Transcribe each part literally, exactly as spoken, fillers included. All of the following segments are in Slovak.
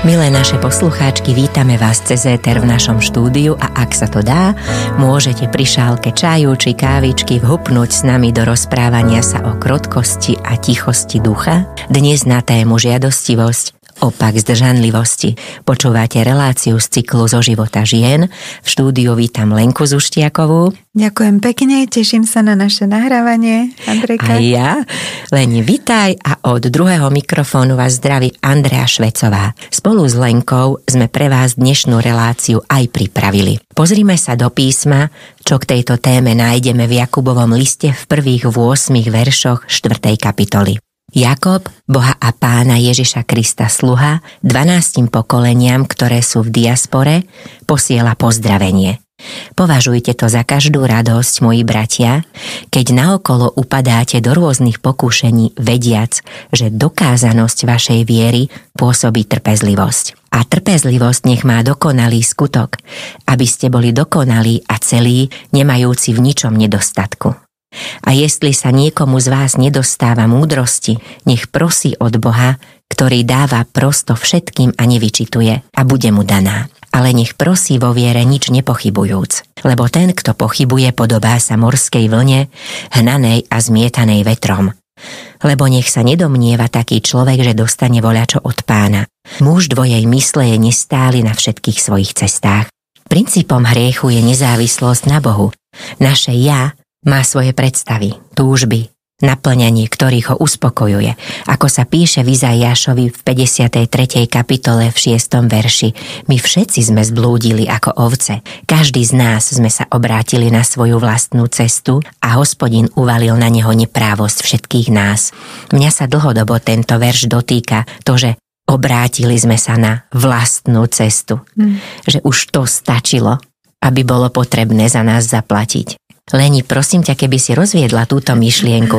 Milé naše poslucháčky, vítame vás cez éter v našom štúdiu a ak sa to dá, môžete pri šálke čaju či kávičky vhupnúť s nami do rozprávania sa o krotkosti a tichosti ducha. Dnes na tému žiadostivosť, opak zdržanlivosti. Počúvate reláciu z cyklu Zo života žien. V štúdiu vítam Lenku Zuštiakovú. Ďakujem pekne, teším sa na naše nahrávanie, Andrejka. A ja, Leni, vitaj a od druhého mikrofónu vás zdraví Andrea Švecová. Spolu s Lenkou sme pre vás dnešnú reláciu aj pripravili. Pozrime sa do písma, čo k tejto téme nájdeme v Jakubovom liste v prvých ôsmich veršoch štvrtej kapitoly. Jakob, Boha a Pána Ježiša Krista sluha, dvanástim pokoleniam, ktoré sú v diaspore, posiela pozdravenie. Považujte to za každú radosť, moji bratia, keď naokolo upadáte do rôznych pokúšení, vediac, že dokázanosť vašej viery pôsobí trpezlivosť. A trpezlivosť nech má dokonalý skutok, aby ste boli dokonalí a celí, nemajúci v ničom nedostatku. A jestli sa niekomu z vás nedostáva múdrosti, nech prosí od Boha, ktorý dáva prosto všetkým a nevyčituje, a bude mu daná. Ale nech prosí vo viere nič nepochybujúc, lebo ten, kto pochybuje, podobá sa morskej vlne, hnanej a zmietanej vetrom. Lebo nech sa nedomnieva taký človek, že dostane voľačo od Pána. Muž dvojej mysle je nestály na všetkých svojich cestách. Princípom hriechu je nezávislosť na Bohu. Naše ja má svoje predstavy, túžby, naplňanie ktorých ho uspokojuje. Ako sa píše v Izaiášovi v päťdesiatej tretej kapitole v šiestom verši, my všetci sme zblúdili ako ovce. Každý z nás sme sa obrátili na svoju vlastnú cestu a Hospodin uvalil na neho neprávosť všetkých nás. Mňa sa dlhodobo tento verš dotýka, to, že obrátili sme sa na vlastnú cestu. Hmm. Že už to stačilo, aby bolo potrebné za nás zaplatiť. Leni, prosím ťa, keby si rozviedla túto myšlienku,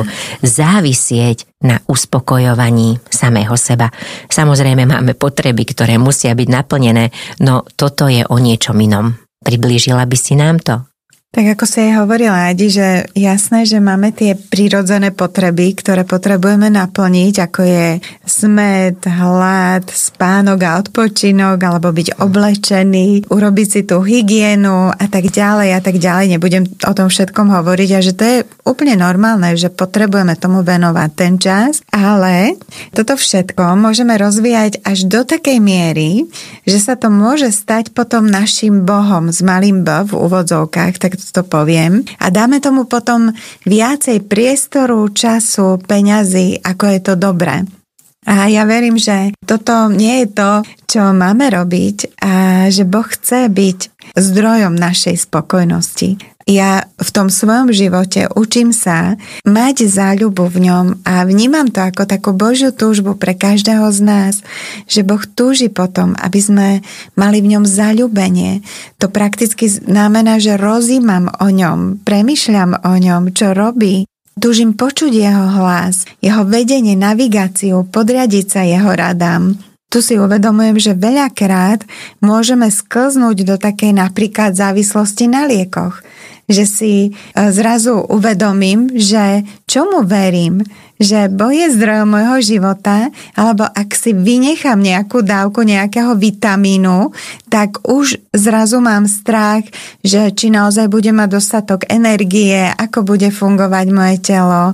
závisieť na uspokojovaní samého seba. Samozrejme máme potreby, ktoré musia byť naplnené, no toto je o niečom inom. Priblížila by si nám to? Tak ako si aj hovorila, Adi, že jasné, že máme tie prirodzené potreby, ktoré potrebujeme naplniť, ako je smäd, hlad, spánok a odpočinok, alebo byť oblečený, urobiť si tú hygienu a tak ďalej a tak ďalej. Nebudem o tom všetkom hovoriť a že to je úplne normálne, že potrebujeme tomu venovať ten čas, ale toto všetko môžeme rozvíjať až do takej miery, že sa to môže stať potom našim Bohom s malým B v úvodzovkách, tak to poviem, a dáme tomu potom viacej priestoru, času, peňazí, ako je to dobré. A ja verím, že toto nie je to, čo máme robiť a že Boh chce byť zdrojom našej spokojnosti. Ja v tom svojom živote učím sa mať záľubu v ňom a vnímam to ako takú Božiu túžbu pre každého z nás, že Boh túži potom, aby sme mali v ňom záľubenie. To prakticky znamená, že rozímam o ňom, premýšľam o ňom, čo robí. Túžim počuť jeho hlas, jeho vedenie, navigáciu, podriadiť sa jeho radám. Tu si uvedomujem, že veľakrát môžeme sklznúť do takej napríklad závislosti na liekoch. Že si zrazu uvedomím, že čomu verím, že Boh je zdrojom môjho života, alebo ak si vynechám nejakú dávku nejakého vitamínu, tak už zrazu mám strach, že či naozaj budem mať dostatok energie, ako bude fungovať moje telo,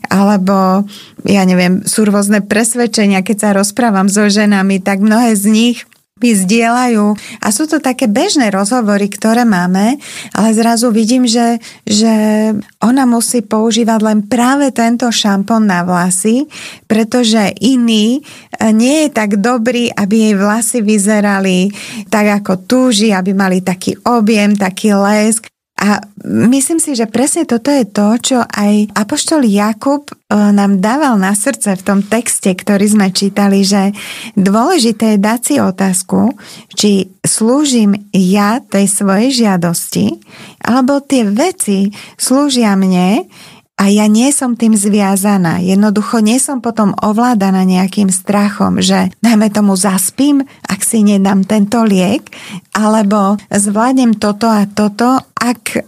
alebo ja neviem, sú rôzne presvedčenia, keď sa rozprávam so ženami, tak mnohé z nich mi zdieľajú a sú to také bežné rozhovory, ktoré máme, ale zrazu vidím, že, že ona musí používať len práve tento šampón na vlasy, pretože iný nie je tak dobrý, aby jej vlasy vyzerali tak, ako túži, aby mali taký objem, taký lesk. A myslím si, že presne toto je to, čo aj apoštol Jakub nám dával na srdce v tom texte, ktorý sme čítali, že dôležité je dať si otázku, či slúžim ja tej svojej žiadosti, alebo tie veci slúžia mne a ja nie som tým zviazaná. Jednoducho nie som potom ovládaná nejakým strachom, že dajme tomu zaspím, ak si nedám tento liek, alebo zvládnem toto a toto, ak